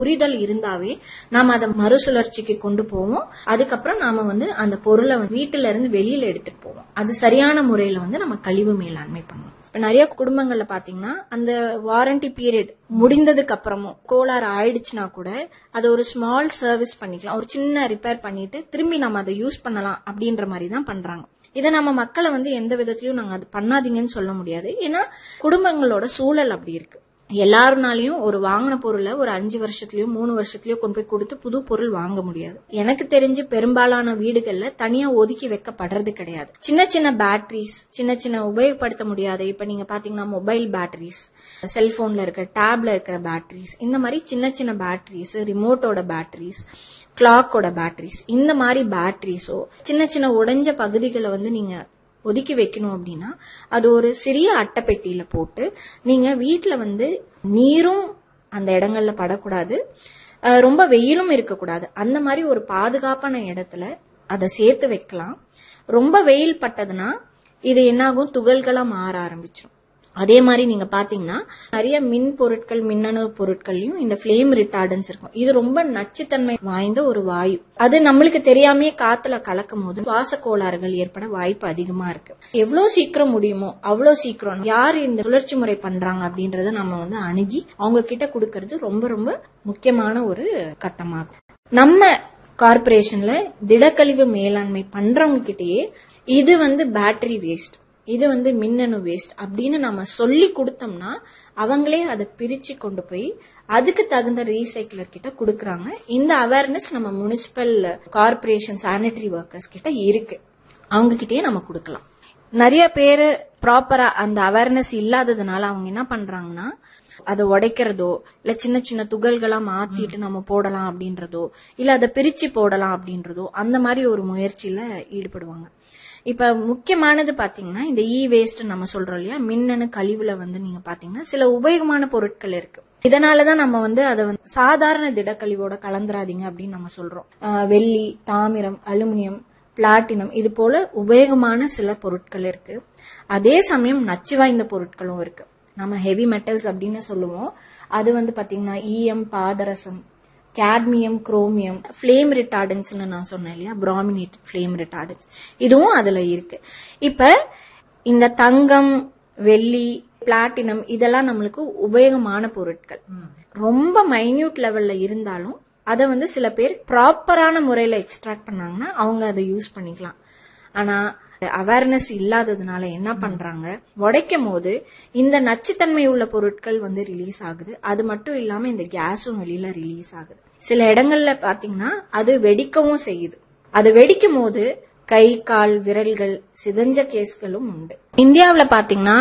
புரிதல் இருந்தாவே நாம அதை மறுசுழற்சிக்கு கொண்டு போவோம். அதுக்கப்புறம் நாம வந்து அந்த பொருளை வீட்டுல இருந்து வெளியில எடுத்துட்டு போவோம். அது சரியான முறையில வந்து நம்ம கழிவு மேலாண்மை பண்ணுவோம். இப்ப நிறைய குடும்பங்கள்ல பாத்தீங்கன்னா அந்த வாரண்டி பீரியட் முடிந்ததுக்கு அப்புறமும் கோளாறு ஆயிடுச்சுன்னா கூட அது ஒரு ஸ்மால் சர்வீஸ் பண்ணிக்கலாம், ஒரு சின்ன ரிப்பேர் பண்ணிட்டு திரும்பி நம்ம அதை யூஸ் பண்ணலாம் அப்படின்ற மாதிரி தான் பண்றாங்க. இதை நம்ம மக்களை வந்து எந்த விதத்திலயும் நாங்க அது பண்ணாதீங்கன்னு சொல்ல முடியாது. ஏன்னா குடும்பங்களோட சூழல் அப்படி இருக்கு. எல்லாருனாலையும் ஒரு வாங்கின பொருளை ஒரு 5 வருஷத்துலயோ 3 வருஷத்துலயோ கொண்டு போய் கொடுத்து புது பொருள் வாங்க முடியாது. எனக்கு தெரிஞ்சு பெரும்பாலான வீடுகள்ல தனியா ஒதுக்கி வைக்கப்படுறது கிடையாது. சின்ன சின்ன பேட்டரிஸ், சின்ன சின்ன உபயோகப்படுத்த முடியாத, இப்ப நீங்க பாத்தீங்கன்னா மொபைல் பேட்டரிஸ், செல்போன்ல இருக்க டேப்ல இருக்கிற பேட்டரிஸ், இந்த மாதிரி சின்ன சின்ன பேட்டரிஸ், ரிமோட்டோட பேட்டரிஸ், கிளாக்கோட பேட்டரிஸ், இந்த மாதிரி பேட்டரிஸோ சின்ன சின்ன உடைஞ்ச பகுதிகளை வந்து நீங்க ஒதுக்கி வைக்கணும் அப்படின்னா அது ஒரு சிறிய அட்டைப்பெட்டியில போட்டு நீங்க வீட்டுல வந்து நீரும் அந்த இடங்கள்ல படக்கூடாது, ரொம்ப வெயிலும் இருக்கக்கூடாது, அந்த மாதிரி ஒரு பாதுகாப்பான இடத்துல அதை சேர்த்து வைக்கலாம். ரொம்ப வெயில் பட்டதுன்னா இது என்னாகும், துகள்களா மாற ஆரம்பிச்சிடும். அதே மாதிரி நீங்க பாத்தீங்கன்னா நிறைய மின் பொருட்கள், மின்னணு பொருட்கள்லயும் இந்த ஃபிளேம் ரிட்டார்டன்ஸ் இருக்கும். இது ரொம்ப நச்சுத்தன்மை வாய்ந்த ஒரு வாயு. அது நம்மளுக்கு தெரியாமயே காத்துல கலக்கும் போது சுவாச கோளாறுகள் ஏற்பட வாய்ப்பு அதிகமா இருக்கு. எவ்வளவு சீக்கிரம் முடியுமோ அவ்வளவு சீக்கிரம் யார் இந்த சுழற்சி முறை பண்றாங்க அப்படின்றத நம்ம வந்து அணுகி அவங்க கிட்ட கொடுக்கறது ரொம்ப ரொம்ப முக்கியமான ஒரு கட்டமாகும். நம்ம கார்பரேஷன்ல திடக்கழிவு மேலாண்மை பண்றவங்க கிட்டயே இது வந்து பேட்டரி வேஸ்ட், இது வந்து மின்னணு வேஸ்ட் அப்படின்னு நம்ம சொல்லி கொடுத்தோம்னா அவங்களே அதை பிரிச்சு கொண்டு போய் அதுக்கு தகுந்த ரீசைக்கிளர் கிட்ட கொடுக்கறாங்க. இந்த அவேர்னஸ் நம்ம முனிசிபல் கார்பரேஷன் சானிட்டரி ஒர்க்கர்ஸ் கிட்ட இருக்கு, அவங்க கிட்டயே நம்ம கொடுக்கலாம். நிறைய பேரு ப்ராப்பரா அந்த அவேர்னஸ் இல்லாததுனால அவங்க என்ன பண்றாங்கன்னா அதை உடைக்கிறதோ இல்ல சின்ன சின்ன துகள்களா மாத்திட்டு நம்ம போடலாம் அப்படின்றதோ இல்ல அதை பிரிச்சு போடலாம் அப்படின்றதோ அந்த மாதிரி ஒரு முயற்சியில ஈடுபடுவாங்க. இப்ப முக்கியமானது பாத்தீங்கன்னா இந்த இ வேஸ்ட் நம்ம சொல்றோம் இல்லையா, மின்னணு கழிவுல வந்து நீங்க பாத்தீங்கன்னா சில உபயோகமான பொருட்கள் இருக்கு. இதனாலதான் நம்ம வந்து அதை வந்து சாதாரண திடக்கழிவோட கலந்துராதீங்க அப்படின்னு நம்ம சொல்றோம். வெள்ளி, தாமிரம், அலுமினியம், பிளாட்டினம் இது போல உபயோகமான சில பொருட்கள் இருக்கு. அதே சமயம் நச்சு வாய்ந்த பொருட்களும் இருக்கு. நம்ம ஹெவி மெட்டல்ஸ் அப்படின்னு சொல்லுவோம். அது வந்து பாத்தீங்கன்னா ஈயம், பாதரசம், கேட்மியம், குரோமியம், ஃபிளேம் ரிட்டார்டன்ஸ் நான் சொன்னேன் இல்லையா, பிராமினேட்டட் ஃபிளேம் ரிட்டார்டன்ஸ், இதுவும் அதுல இருக்கு. இப்ப இந்த தங்கம், வெள்ளி, பிளாட்டினம் இதெல்லாம் நம்மளுக்கு உபயோகமான பொருட்கள். ரொம்ப மைன்யூட் லெவல்ல இருந்தாலும் அதை வந்து சில பேர் ப்ராப்பரான முறையில எக்ஸ்ட்ராக்ட் பண்ணாங்கன்னா அவங்க அதை யூஸ் பண்ணிக்கலாம். ஆனா அவேர்னஸ் இல்லாததுனால என்ன பண்றாங்க, உடைக்கும் போது இந்த நச்சுத்தன்மை உள்ள பொருட்கள் வந்து ரிலீஸ் ஆகுது. அது மட்டும் இல்லாம இந்த கேஸும் வெளியில ரிலீஸ் ஆகுது. சில இடங்கள்ல பாத்தீங்கன்னா அது வெடிக்கவும் செய்யுது. அது வெடிக்கும் போது கை, கால், விரல்கள் சிதஞ்ச கேஸ்களும் உண்டு. இந்தியாவில பாத்தீங்கன்னா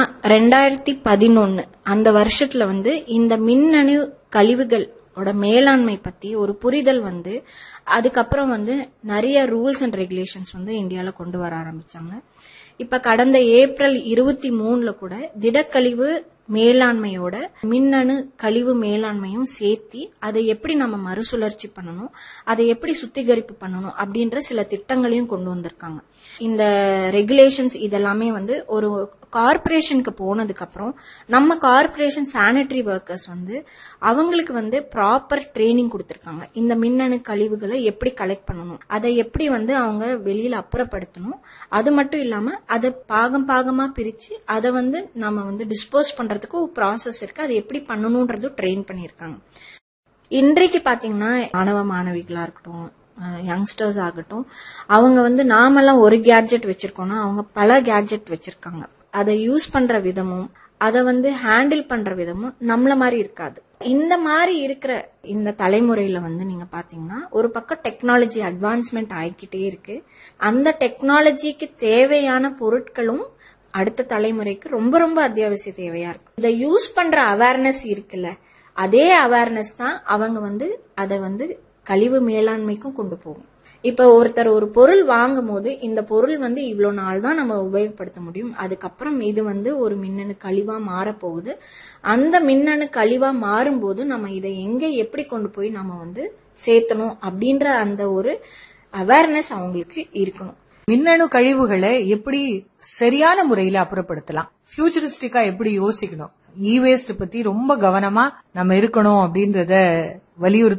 2011 அந்த வருஷத்துல வந்து இந்த மின்னணு கழிவுகள் மேலாண்மை பத்தி ஒரு புரிதல் வந்து அதுக்கப்புறம் வந்து நிறைய ரூல்ஸ் அண்ட் ரெகுலேஷன்ஸ் வந்து இந்தியால கொண்டு வர ஆரம்பிச்சாங்க. இப்ப கடந்த ஏப்ரல் 23 கூட திடக்கழிவு மேலாண்மையோட மின்னணு கழிவு மேலாண்மையும் சேர்த்தி அதை எப்படி நம்ம மறுசுழற்சி பண்ணணும், அதை எப்படி சுத்திகரிப்பு பண்ணணும் அப்படின்ற சில திட்டங்களையும் கொண்டு வந்திருக்காங்க. இந்த ரெகுலேஷன்ஸ் இதெல்லாமே வந்து ஒரு கார்பரேஷனுக்கு போனதுக்கு அப்புறம் நம்ம கார்பரேஷன் சானிட்டரி ஒர்க்கர்ஸ் வந்து அவங்களுக்கு வந்து ப்ராப்பர் ட்ரைனிங் கொடுத்திருக்காங்க. இந்த மின்னணு கழிவுகளை எப்படி கலெக்ட் பண்ணணும், அதை எப்படி வந்து அவங்க வெளியில அப்புறப்படுத்தணும், அது மட்டும் இல்லாம அதை பாகம் பாகமா பிரிச்சு அதை வந்து நம்ம வந்து டிஸ்போஸ் பண்றதுக்கு ஒரு ப்ராசஸ் இருக்கு, அதை எப்படி பண்ணணும்ன்றது ட்ரெயின் பண்ணிருக்காங்க. இன்றைக்கு பாத்தீங்கன்னா மாணவ மாணவிகளா இருக்கட்டும், யங்ஸ்டர்ஸ் ஆகட்டும், அவங்க வந்து நாமெல்லாம் ஒரு கேட்ஜெட் வச்சிருக்கோம்னா அவங்க பல கேட்ஜெட் வச்சிருக்காங்க. அதை யூஸ் பண்ற விதமும் அதை வந்து ஹேண்டில் பண்ற விதமும் நம்மள மாதிரி இருக்காது. இந்த மாதிரி இருக்கிற இந்த தலைமுறையில வந்து நீங்க பாத்தீங்கன்னா ஒரு பக்கம் டெக்னாலஜி அட்வான்ஸ்மெண்ட் ஆகிக்கிட்டே இருக்கு. அந்த டெக்னாலஜிக்கு தேவையான பொருட்களும் அடுத்த தலைமுறைக்கு ரொம்ப ரொம்ப அத்தியாவசிய தேவையா இருக்கு. இதை யூஸ் பண்ற அவேர்னஸ் இருக்குல்ல, அதே அவேர்னஸ் தான் அவங்க வந்து அதை வந்து கழிவு மேலாண்மைக்கும் கொண்டு போகும். இப்ப ஒருத்தர் ஒரு பொருள் வாங்கும் போது இந்த பொருள் வந்து இவ்வளவு நாள் தான் நம்ம உபயோகப்படுத்த முடியும், அதுக்கப்புறம் இது வந்து ஒரு மின்னணு கழிவா மாறப்போகுது, அந்த மின்னணு கழிவா மாறும்போது நம்ம இதை எங்க எப்படி கொண்டு போய் நம்ம வந்து சேர்த்தணும் அப்படின்ற அந்த ஒரு அவேர்னஸ் அவங்களுக்கு இருக்கணும். மின்னணு கழிவுகளை எப்படி சரியான முறையில அப்புறப்படுத்தலாம்? ஃபியூச்சரிஸ்டிக்கா எப்படி யோசிக்கணும், இ வேஸ்ட் பத்தி ரொம்ப கவனமா நம்ம இருக்கணும் அப்படின்றத வலியுறுத்த